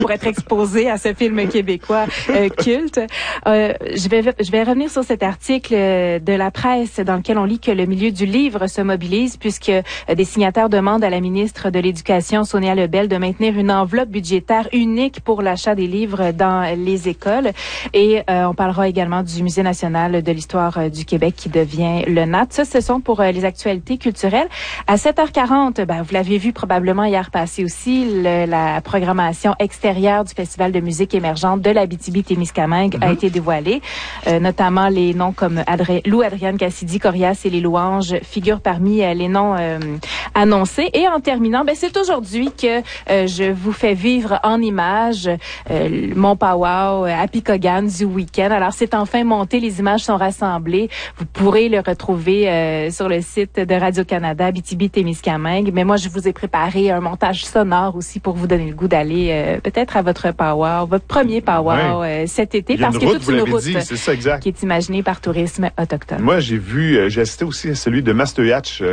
pour être exposé à ce film québécois culte. Je vais revenir sur cet article de la presse dans lequel on lit que le milieu du livre se mobilise puisque des signataires demandent à la ministre de l'Éducation, Sonia Lebel, de maintenir une enveloppe budgétaire unique pour l'achat des livres dans les écoles. Et on parlera également du Musée national de l'histoire du Québec qui devient le NAT. Ça, ce sont pour les actualités culturelles. À 7h40, vous l'avez vu probablement hier passé aussi, la programmation extérieure du Festival de musique émergente de l'Abitibi-Témiscamingue a été dévoilée. Notamment les noms comme Lou Adrienne Cassidy, Corias et les Louanges figurent parmi les noms annoncés. Et en terminant, c'est aujourd'hui que je vous fais vivre en images mon powwow à Picogan du week-end. Alors, c'est enfin monté, les images sont rassemblées. Vous pourrez le retrouver sur le site de Radio-Canada, Abitibi-Témiscamingue. Mais moi, je vous ai préparé un montage sonore aussi pour vous donner le goût d'aller peut-être à votre powwow, votre premier powwow cet été, parce que toute une route qui est imaginée par Tourisme Autochtone. Moi, j'ai assisté aussi à celui de Mastoyatch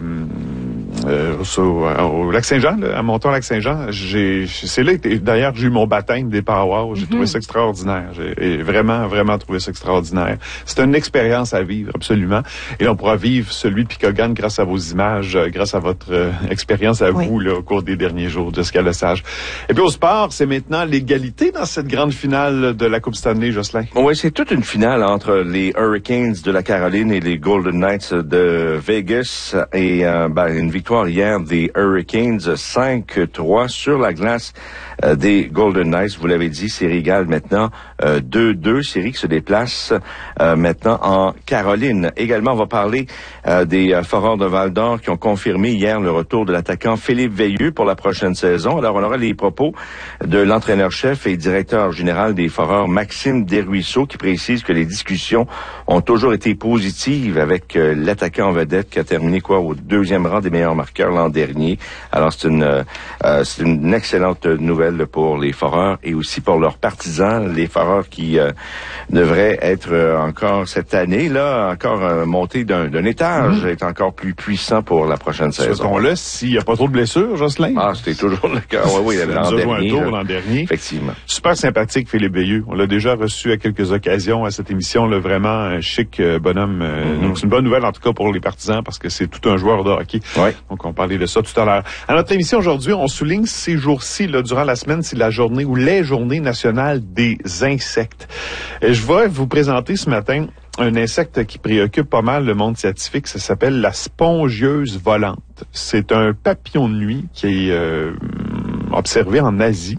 au Lac-Saint-Jean, à Monton-Lac-Saint-Jean. C'est là que d'ailleurs j'ai eu mon baptême des powwows. J'ai trouvé ça extraordinaire. J'ai vraiment, vraiment trouvé ça extraordinaire. C'est une expérience à vivre, absolument. Et là, on pourra vivre celui de Picogan grâce à vos images, grâce à votre expérience à vous là, au cours des derniers jours de Scalessage. Et puis au sport, c'est maintenant l'égalité dans cette grande finale de la Coupe Stanley, Jocelyn. Oui, c'est toute une finale entre les Hurricanes de la Caroline et les Golden Knights de Vegas. Et une victoire hier des Hurricanes 5-3 sur la glace des Golden Knights. Vous l'avez dit, série égale maintenant 2-2, série qui se déplace maintenant en Caroline. Également, on va parler des Foreurs de Val-d'Or qui ont confirmé hier le retour de l'attaquant Philippe Veilleux pour la prochaine saison. Alors, on aura les propos de l'entraîneur-chef et directeur général des Foreurs, Maxime Desruisseaux, qui précise que les discussions ont toujours été positives avec l'attaquant en vedette qui a terminé au deuxième rang des meilleurs marqueurs l'an dernier. Alors, c'est une excellente nouvelle pour les Foreurs et aussi pour leurs partisans, les Foreurs qui devraient être encore cette année-là, encore montés d'un étage, être encore plus puissants pour la prochaine saison. Souhaitons-le, s'il n'y a pas trop de blessures, Jocelyn. Ah, c'était toujours le cas. Oui, l'an dernier. Effectivement. Super sympathique, Philippe Veilleux. On l'a déjà reçu à quelques occasions à cette émission, là, vraiment un chic bonhomme. Donc, c'est une bonne nouvelle, en tout cas, pour les partisans, parce que c'est tout un joueur de hockey. Oui. Donc, on parlait de ça tout à l'heure. À notre émission aujourd'hui, on souligne ces jours-ci, là, durant la semaine, c'est la journée ou les journées nationales des insectes. Et je vais vous présenter ce matin un insecte qui préoccupe pas mal le monde scientifique. Ça s'appelle la spongieuse volante. C'est un papillon de nuit qui est observé en Asie.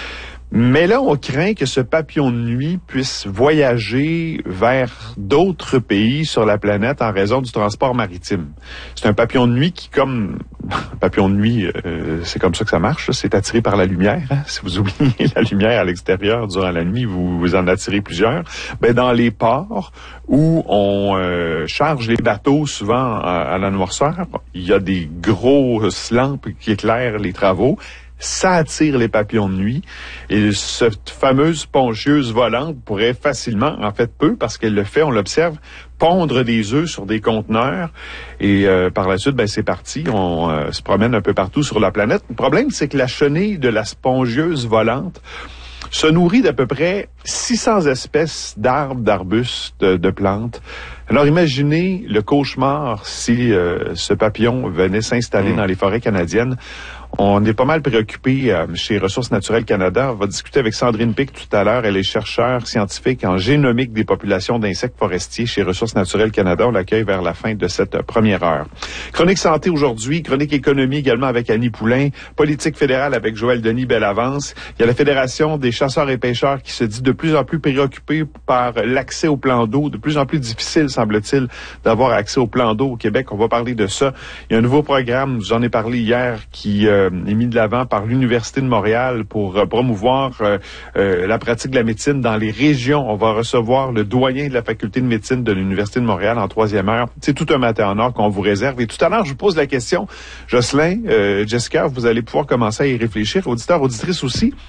Mais là, on craint que ce papillon de nuit puisse voyager vers d'autres pays sur la planète en raison du transport maritime. C'est un papillon de nuit qui, comme papillon de nuit, c'est comme ça que ça marche, c'est attiré par la lumière. Hein? Si vous oubliez la lumière à l'extérieur durant la nuit, vous en attirez plusieurs. Dans les ports où on charge les bateaux souvent à la noirceur, il y a des grosses lampes qui éclairent les travaux. Ça attire les papillons de nuit. Et cette fameuse spongieuse volante pourrait facilement, en fait peu, parce qu'elle le fait, on l'observe, pondre des œufs sur des conteneurs. Et par la suite, c'est parti. On se promène un peu partout sur la planète. Le problème, c'est que la chenille de la spongieuse volante se nourrit d'à peu près 600 espèces d'arbres, d'arbustes, de plantes. Alors imaginez le cauchemar si ce papillon venait s'installer dans les forêts canadiennes. On est pas mal préoccupé chez Ressources naturelles Canada. On va discuter avec Sandrine Pic tout à l'heure. Elle est chercheure scientifique en génomique des populations d'insectes forestiers chez Ressources naturelles Canada. On l'accueille vers la fin de cette première heure. Chronique santé aujourd'hui, chronique économie également avec Annie Poulain, politique fédérale avec Joël Denis Bellavance. Il y a la Fédération des chasseurs et pêcheurs qui se dit de plus en plus préoccupée par l'accès au plan d'eau, de plus en plus difficile, semble-t-il, d'avoir accès au plan d'eau au Québec. On va parler de ça. Il y a un nouveau programme, j'en ai parlé hier, qui est mis de l'avant par l'Université de Montréal pour promouvoir la pratique de la médecine dans les régions. On va recevoir le doyen de la faculté de médecine de l'Université de Montréal en 3e heure. C'est tout un matin en or qu'on vous réserve. Et tout à l'heure, je vous pose la question, Jocelyn, Jessica, vous allez pouvoir commencer à y réfléchir. Auditeurs, auditrices aussi.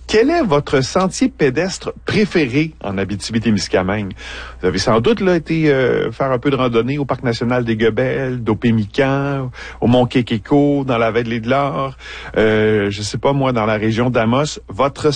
Quel est votre sentier pédestre préféré en Abitibi-Témiscamingue? Vous avez sans doute là été faire un peu de randonnée au Parc national des Guebels, d'Opémican, au Mont Kékéko, dans la Vallée de l'Or, je sais pas moi, dans la région d'Amos. Votre